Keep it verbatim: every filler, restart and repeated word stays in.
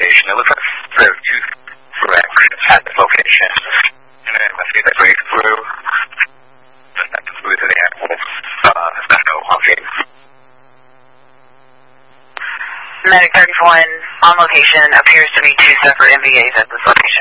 location. It looks like there are two wrecks at this location. And then let's see the breakthrough. Just not through to the actual uh, special location. Medic thirty-one on location appears to be two separate M V As at this location.